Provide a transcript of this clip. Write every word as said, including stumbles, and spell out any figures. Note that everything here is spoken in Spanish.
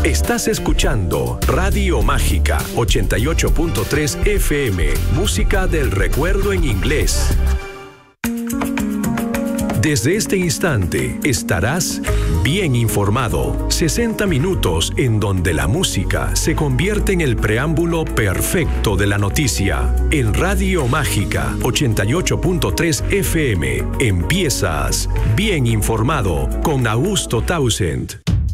Estás escuchando Radio Mágica ochenta y ocho punto tres F M, música del recuerdo en inglés. Desde este instante estarás bien informado. sesenta minutos en donde la música se convierte en el preámbulo perfecto de la noticia. En Radio Mágica ochenta y ocho punto tres F M empiezas bien informado con Augusto Townsend.